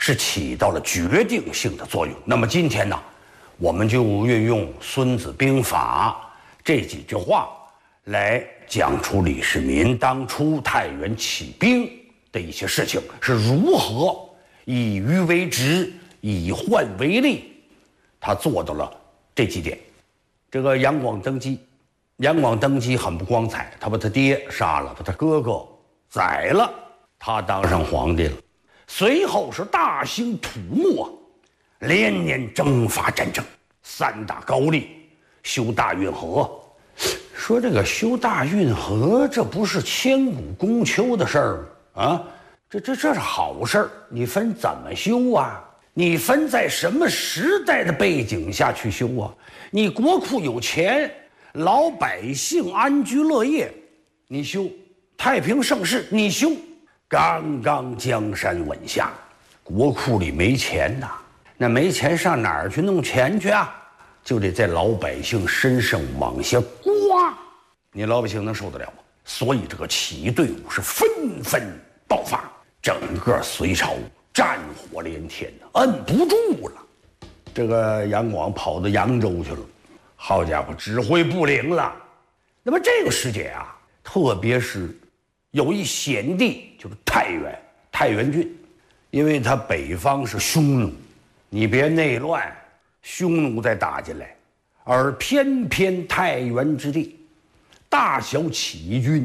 是起到了决定性的作用。那么今天呢，我们就运用《孙子兵法》这几句话来讲出李世民当初太原起兵的一些事情是如何以愚为直，以患为利，他做到了这几点。这个杨广登基，杨广登基很不光彩，他把他爹杀了，把他哥哥宰了，他当上皇帝了。随后是大兴土木啊，连年征伐战争，3大高丽，修大运河。说这个修大运河，这不是千古功丘的事儿吗？啊，这是好事儿。你分怎么修啊？你分在什么时代的背景下去修啊？你国库有钱，老百姓安居乐业，你修；太平盛世，你修。刚刚江山稳下，国库里没钱呐，那没钱上哪儿去弄钱去啊？就得在老百姓身上往下刮，你老百姓能受得了吗？所以这个起义队伍是纷纷爆发，整个隋朝战火连天，摁不住了。这个杨广跑到扬州去了，好家伙，指挥不灵了。那么这个时节啊，特别是有一险地，就是太原郡，因为它北方是匈奴，你别内乱，匈奴再打进来，而偏偏太原之地，大小起义军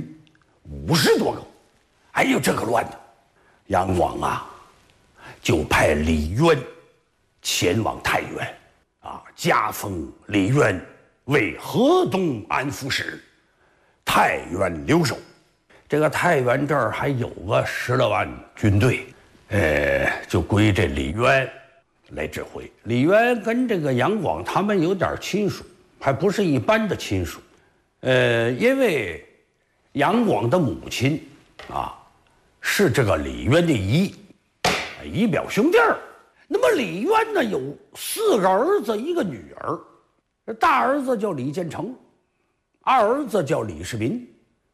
50多个，哎呦，这个乱的，杨广啊，就派李渊前往太原，啊，加封李渊为河东安抚使、太原留守。这个太原这儿还有个10多万军队，就归这李渊来指挥。李渊跟这个杨广他们有点亲属，还不是一般的亲属，因为杨广的母亲啊是这个李渊的姨表兄弟儿。那么李渊呢有4个儿子1个女儿，大儿子叫李建成，二儿子叫李世民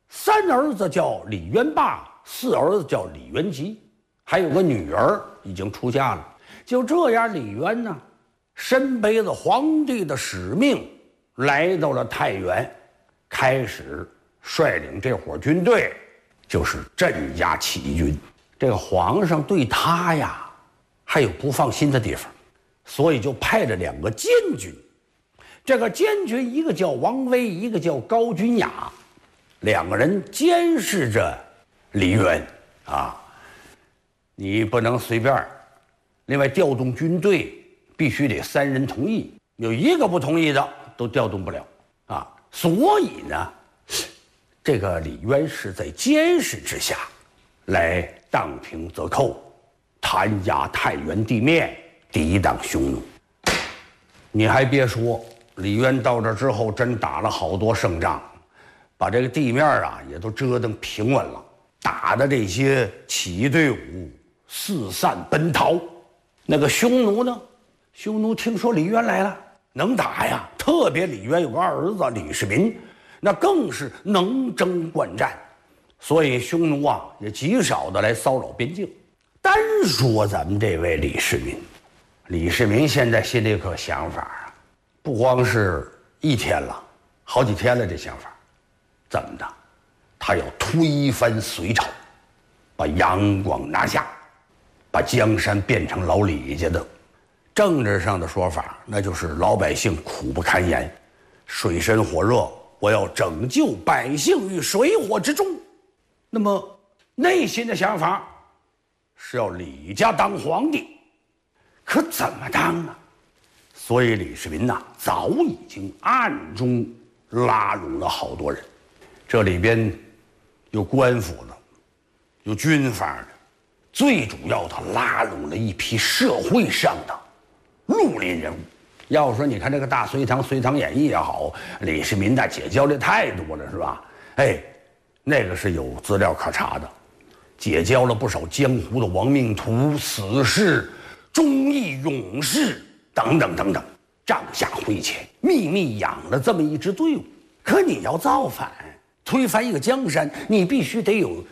，3儿子叫李渊霸，4儿子叫李元吉，还有个女儿已经出嫁了。就这样，李渊呢，身背着皇帝的使命，来到了太原，开始率领这伙军队，就是镇压起义军。这个皇上对他呀，还有不放心的地方，所以就派了2个监军。这个监军一个叫王威，一个叫高君雅。2个人监视着李渊啊，你不能随便。另外，调动军队必须得3人同意，有1个不同意的都调动不了啊。所以呢，这个李渊是在监视之下，来荡平折扣，弹压太原地面，抵挡匈奴。你还别说，李渊到这之后，真打了好多胜仗。把这个地面啊也都折腾平稳了，打的这些起义队伍四散奔逃。那个匈奴呢？匈奴听说李渊来了，能打呀！特别李渊有个二儿子李世民，那更是能征惯战，所以匈奴啊也极少的来骚扰边境。单说咱们这位李世民，李世民现在心里可想法啊，不光是1天了，好几天了，这想法。怎么的？他要推翻隋朝，把杨广拿下，把江山变成老李家的。政治上的说法，那就是老百姓苦不堪言，水深火热，我要拯救百姓于水火之中。那么内心的想法是要李家当皇帝，可怎么当啊？所以李世民呐，早已经暗中拉拢了好多人。这里边有官府的，有军阀的，最主要他拉拢了一批社会上的绿林人物。要说你看这个大隋唐演义也好，李世民的结交的太多了，是吧？那个是有资料可查的，结交了不少江湖的亡命徒、死士、忠义勇士等等等等，帐下挥钱，秘密养了这么一支队伍。可你要造反，推翻一个江山，你必须得有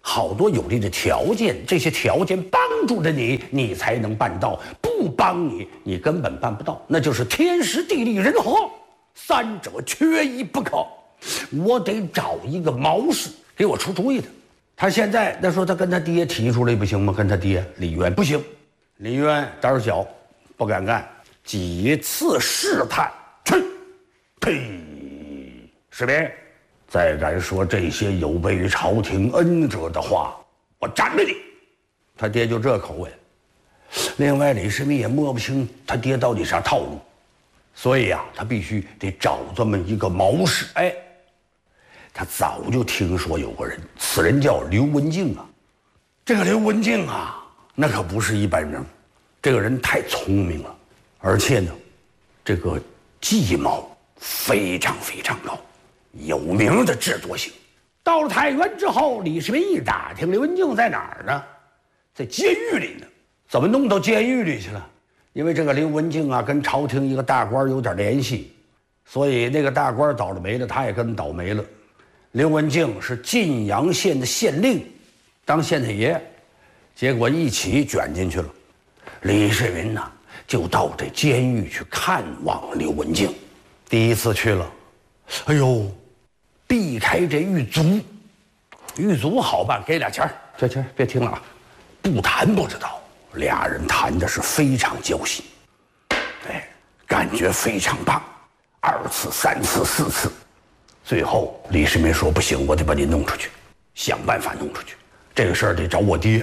好多有利的条件，这些条件帮助着你，你才能办到；不帮你，你根本办不到。那就是天时地利人和，三者缺一不可。我得找一个谋士给我出主意的。他现在他说他跟他爹提出来不行吗？跟他爹李渊不行，李渊胆小，不敢干，几次试探，呸！士兵，再敢说这些有悖于朝廷恩泽的话，我斩了你！他爹就这口吻。另外，李世民也摸不清他爹到底啥套路，所以啊，他必须得找这么一个谋士。哎，他早就听说有个人，此人叫刘文静啊。这个刘文静啊，那可不是一般人，这个人太聪明了，而且呢，这个计谋非常非常高。有名的智多星。到了太原之后，李世民一打听刘文静在哪儿呢？在监狱里呢。怎么弄到监狱里去了？因为这个刘文静啊，跟朝廷一个大官有点联系，所以那个大官倒了霉了，他也跟倒霉了。刘文静是晋阳县的县令，当县太爷，结果一起卷进去了。李世民呢，就到这监狱去看望刘文静。第一次去了，哎呦，避开这狱卒，狱卒好办，给俩钱儿，这钱别听了啊，不谈不知道。俩人谈的是非常交心，哎，感觉非常棒。2次、3次、4次，最后李世民说不行，我得把你弄出去，想办法弄出去。这个事儿得找我爹。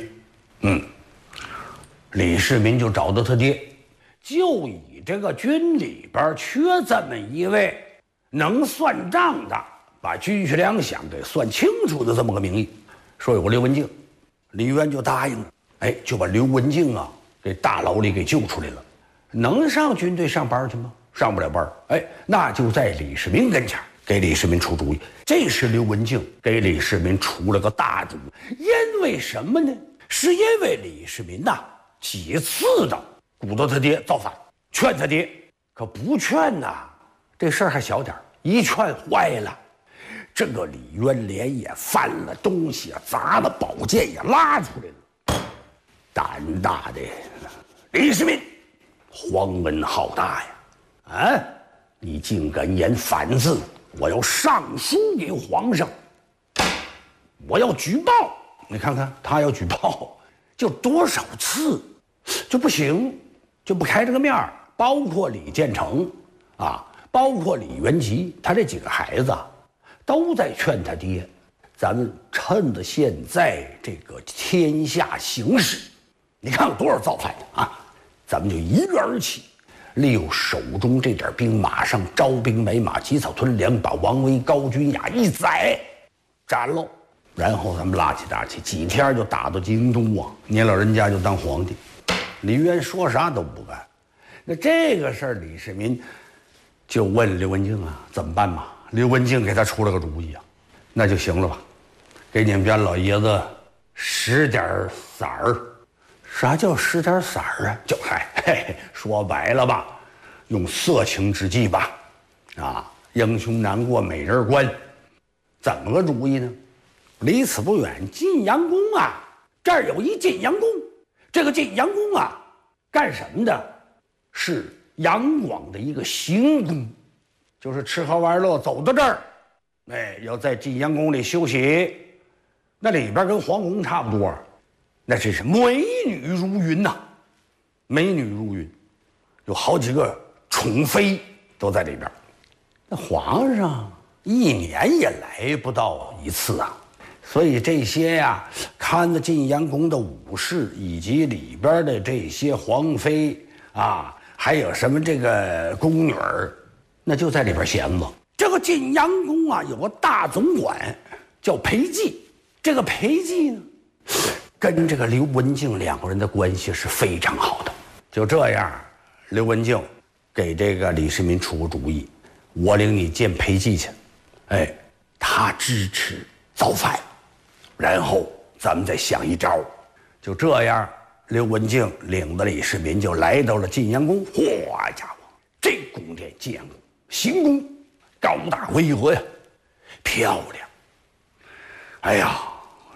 李世民就找到他爹，就以这个军里边缺这么一位能算账的，把军需粮饷给算清楚的这么个名义，说有个刘文静。李渊就答应了。哎，就把刘文静啊给大牢里给救出来了。能上军队上班去吗？上不了班。哎，那就在李世民跟前给李世民出主意。这时刘文静给李世民出了个大主意，因为什么呢？是因为李世民呐几次的鼓捣他爹造反，劝他爹，可不劝呐，这事儿还小点，一劝坏了。这个李渊连夜翻了东西啊，砸了宝剑也拉出来了。胆大的李世民，皇恩浩大呀！啊，你竟敢言反字！我要上书给皇上，我要举报。你看看他要举报，就多少次就不行，就不开这个面儿。包括李建成啊，包括李元吉，他这几个孩子啊，都在劝他爹，咱们趁着现在这个天下形势。你看有多少造反的啊！咱们就一跃而起，利用手中这点兵，马上招兵买马，积草屯粮，把王维、高君雅一宰，斩喽！然后咱们拉起大旗，几天就打到京都啊！您老人家就当皇帝。李渊说啥都不干。那这个事儿，李世民就问刘文静啊，怎么办嘛？刘文静给他出了个主意啊，那就行了吧，给你们家老爷子使点色儿。啥叫使点色儿啊？就说白了吧，用色情之计吧。啊，英雄难过美人关。怎么个主意呢？离此不远，晋阳宫啊，这儿有一晋阳宫。这个晋阳宫啊，干什么的？是杨广的一个行宫，就是吃喝玩乐走到这儿，哎，要在晋阳宫里休息。那里边跟皇宫差不多。那真是美女如云呐，美女如云，有好几个宠妃都在里边。那皇上1年也来不到一次啊，所以这些呀，看着晋阳宫的武士以及里边的这些皇妃啊，还有什么这个宫女儿，那就在里边闲着。这个晋阳宫啊，有个大总管叫裴寂，这个裴寂呢，跟这个刘文静2个人的关系是非常好的。就这样，刘文静给这个李世民出个主意，我领你见裴寂去，哎，他支持造反，然后咱们再想一招。就这样，刘文静领着李世民就来到了晋阳宫。嚯家伙，这宫殿晋阳宫行宫高大巍峨呀，漂亮。哎呀，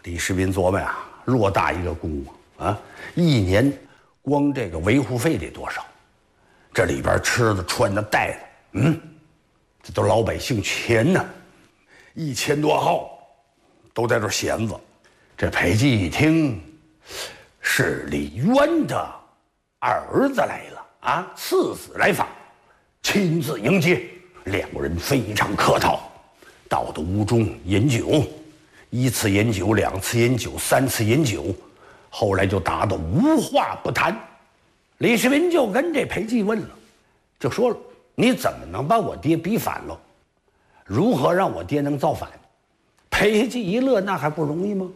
李世民琢磨呀，偌大一个宫啊，一年光这个维护费得多少？这里边吃的、穿的、戴的，这都老百姓钱呢，1000多号都在这闲着。这裴寂一听，是李渊的儿子来了啊，次子来访，亲自迎接，两个人非常客套，到的屋中饮酒，1次饮酒，2次饮酒，3次饮酒，后来就打得无话不谈。李世民就跟这裴寂问了，就说了：“你怎么能把我爹逼反了？如何让我爹能造反？”裴寂一乐，那还不容易吗？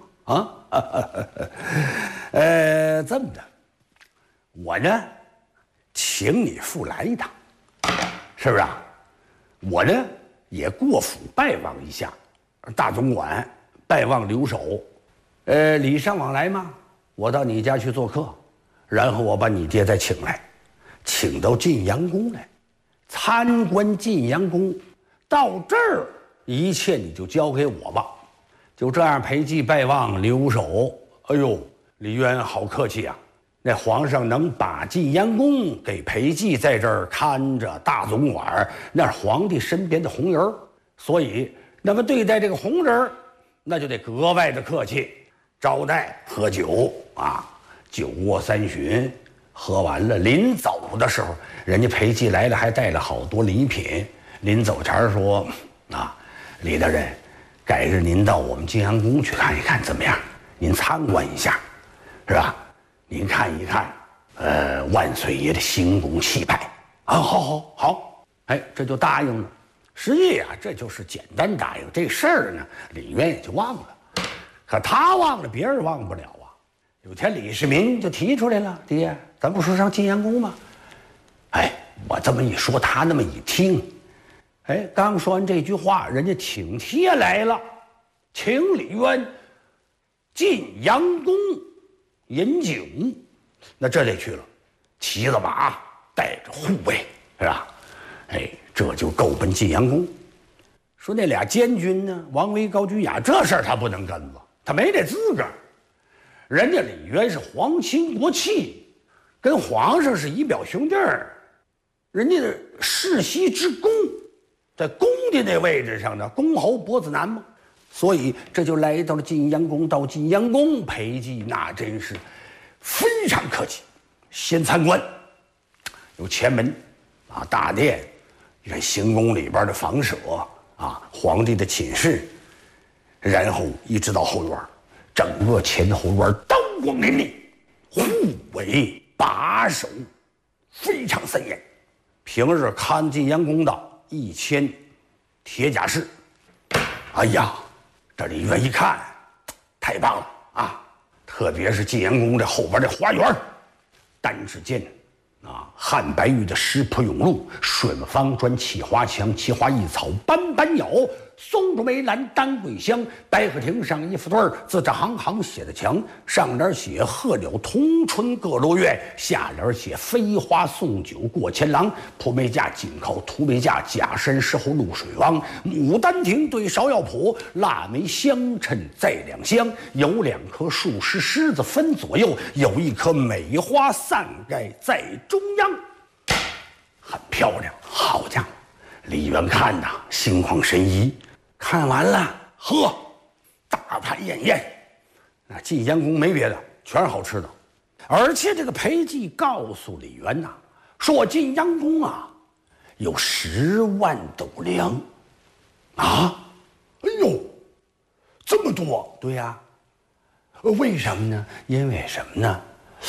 这么的，我呢，请你父来一趟，是不是啊？我呢也过府拜望一下大总管，拜望留守，礼尚往来嘛。我到你家去做客，然后我把你爹再请来，请到晋阳宫来，参观晋阳宫。到这儿，一切你就交给我吧。就这样，裴寂拜望留守。哎呦，李渊好客气啊！那皇上能把晋阳宫给裴寂在这儿看着大总管，那是皇帝身边的红人，所以那么对待这个红人，那就得格外的客气，招待喝酒啊，酒过3巡，喝完了，临走的时候，人家裴寂来了，还带了好多礼品。临走前说：“啊，李大人，改日您到我们晋阳宫去看一看，怎么样？您参观一下，是吧？您看一看，万岁爷的行宫气派啊！好，哎，这就答应了。实际啊，这就是简单答应。这事儿呢，李渊也就忘了。可他忘了，别人忘不了啊。有天李世民就提出来了：爹，咱不说上晋阳宫吗？哎，我这么一说，他那么一听，哎，刚说完这句话，人家请帖来了，请李渊晋阳宫饮酒。那这得去了，骑着马，带着护卫，是吧？哎，这就够奔晋阳宫。说那俩监军呢，王维、高居雅，这事儿他不能跟着，他没这资格。人家李渊是皇亲国戚，跟皇上是以表兄弟儿，人家的世袭之功，在宫的那位置上呢，公侯伯子男嘛，所以这就来到了晋阳宫。到晋阳宫，裴寂那真是非常客气，先参观，有前门啊，大殿，你看行宫里边的房舍啊，皇帝的寝室，然后一直到后院，整个前后院刀光林立，护卫把守非常森严。平日看晋阳宫的1000铁甲士，哎呀，这李渊一看，太棒了啊！特别是晋阳宫这后边这花园，单指间啊，汉白玉的石铺甬路，水木方砖，砌花墙，奇花异草，斑斑鸟，松竹梅兰丹桂香，白鹤亭上一副对儿，字字行行写的墙，上联写鹤鸟同春各落月，下联写飞花送酒过千郎，铺梅架紧靠涂梅架，假山石后露水汪，牡丹亭对芍药圃，腊梅相衬在两厢，有2棵数十狮子分左右，有1棵梅花散盖在中央，很漂亮。好家伙，李渊看呐，心旷神怡。看完了，喝，大盘宴宴。那晋阳宫没别的，全是好吃的。而且这个裴寂告诉李渊呐，说我晋阳宫啊，有10万斗粮，啊，哎呦，这么多！对呀，为什么呢？因为什么呢？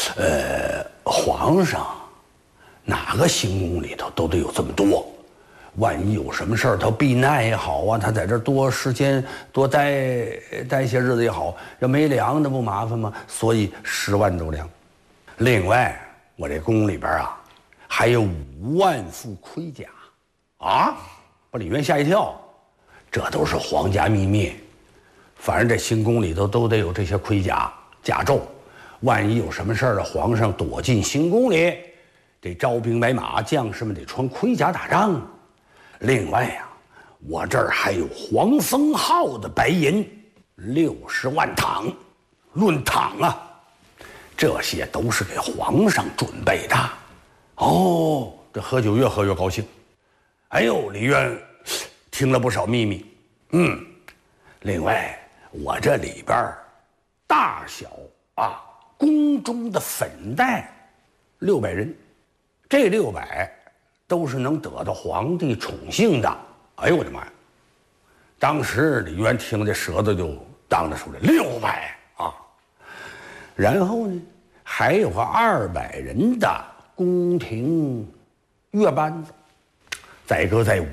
皇上哪个行宫里头都得有这么多。万一有什么事儿，他避难也好啊，他在这儿多时间多待一些日子也好，要没粮那不麻烦吗？所以10万斗粮。另外，我这宫里边啊，还有5万副盔甲，啊，把李渊吓一跳。这都是皇家秘密，反正这行宫里头都得有这些盔甲甲胄。万一有什么事儿，皇上躲进行宫里，得招兵买马，将士们得穿盔甲打仗。另外呀，我这儿还有黄蜂号的白银 60万躺，论躺啊，这些都是给皇上准备的。哦，这喝酒越喝越高兴。哎呦，李渊听了不少秘密。另外我这里边大小宫中的粉黛600人，这600都是能得到皇帝宠幸的。哎呦我的妈呀！当时李渊听这舌头就荡了出来，600啊！然后呢，还有个200人的宫廷乐班子，载歌载舞。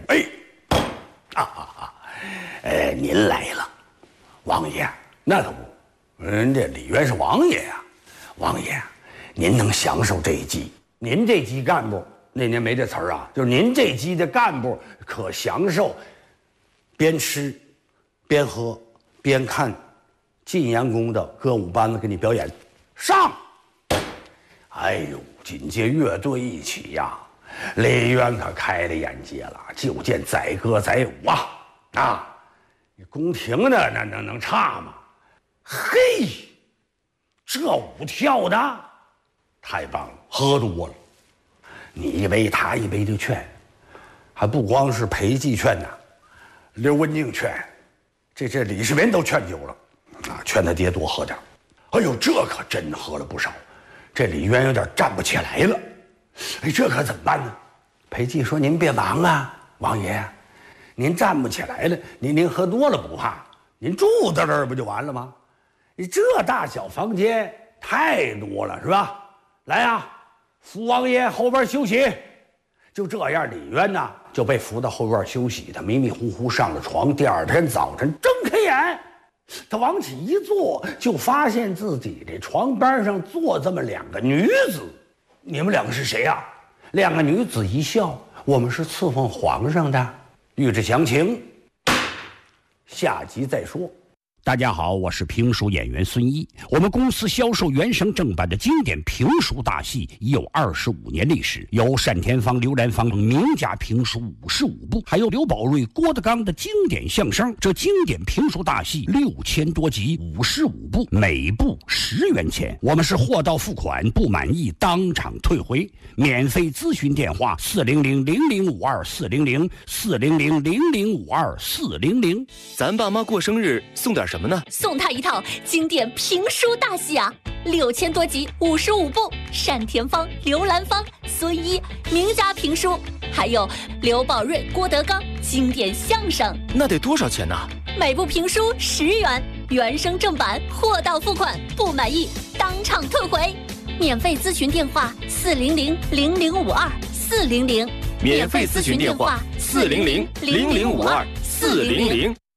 您来了，王爷。那可不，人家李渊是王爷呀，王爷，您能享受这一级？您这级干部那年没这词儿啊，就是您这级的干部可享受边吃边喝边看晋阳宫的歌舞班子给你表演。上！哎呦，紧接乐队一起呀，李渊可开了眼界了，就见载歌载舞你宫廷的那能差吗？嘿，这舞跳的太棒了，喝多了，你一杯他一杯就劝，还不光是裴寂劝呐，刘文静劝，这李世民都劝酒了劝他爹多喝点。哎呦，这可真喝了不少，这李渊有点站不起来了。这可怎么办呢？裴寂说：“您别忙啊，王爷，您站不起来了，您喝多了不怕，您住在这儿不就完了吗？你这大小房间太多了，是吧？来呀，扶王爷后边休息。”就这样，李渊呢就被扶到后院休息，他迷迷糊糊上了床。第二天早晨睁开眼，他往起一坐，就发现自己这床边上坐这么2个女子。你们2个是谁呀？2个女子一笑：“我们是伺奉皇上的。”欲知详情，下集再说。 大家好，我是评书演员孙一。我们公司销售原声正版的经典评书大戏已有25年历史，有单田芳、刘兰芳等名家评书55部，还有刘宝瑞、郭德纲的经典相声。这经典评书大戏6000多集，55部，每部10元钱。我们是货到付款，不满意当场退回。免费咨询电话400-0052-400，400-0052-400。 咱爸妈过生日送点什么呢？ 送他一套经典评书大戏啊，6000多集，55部，单田芳、刘兰芳、孙一名家评书，还有刘宝瑞、郭德纲经典相声。 那得多少钱呢？ 每部评书10元，原声正版，货到付款，不满意当场退回。免费咨询电话400-0052-400， 免费咨询电话400-0052-400。